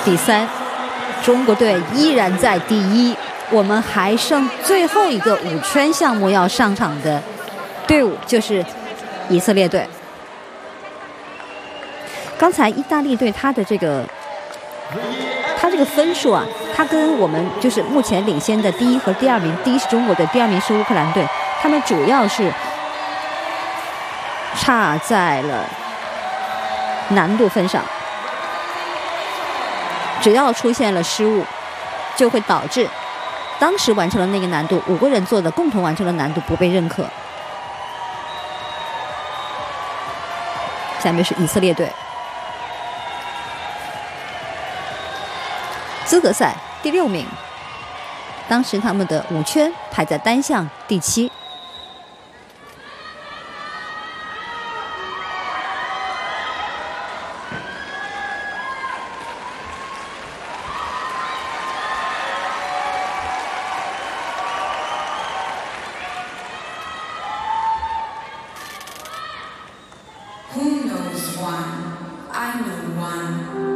第3，中国队依然在第1。我们还剩最后一个5圈项目要上场的队伍，就是以色列队。刚才意大利队他这个分数啊，他跟我们就是目前领先的第1和第2名，第1是中国队，第2名是乌克兰队，他们主要是差在了难度分上。只要出现了失误，就会导致当时完成了那个难度5个人做的共同完成的难度不被认可。下面是以色列队，资格赛第6名，当时他们的5圈排在单项第7。 Who knows one? I know one.